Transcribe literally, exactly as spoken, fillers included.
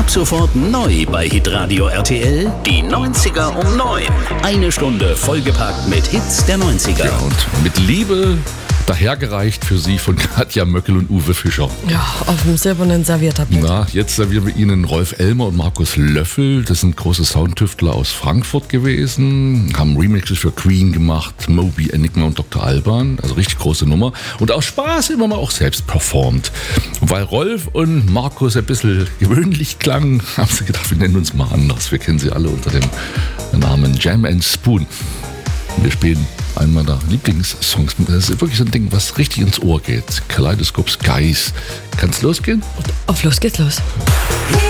Ab sofort neu bei Hitradio R T L, die neunziger um neun. Eine Stunde vollgepackt mit Hits der neunziger. Ja, und mit Liebe dahergereicht für Sie von Katja Möckel und Uwe Fischer. Ja, auf dem silbernen Serviertablett. Na, jetzt servieren wir Ihnen Rolf Elmer und Markus Löffel. Das sind große Soundtüftler aus Frankfurt gewesen, haben Remixes für Queen gemacht, Moby, Enigma und Doktor Alban. Also richtig große Nummer. Und aus Spaß immer mal auch selbst performt. Und weil Rolf und Markus ein bisschen gewöhnlich klangen, haben sie gedacht, wir nennen uns mal anders. Wir kennen sie alle unter dem Namen Jam and Spoon. Wir spielen einen meiner Lieblingssongs. Das ist wirklich so ein Ding, was richtig ins Ohr geht. Kaleidoscope Skies. Kann's losgehen? Auf los geht's los.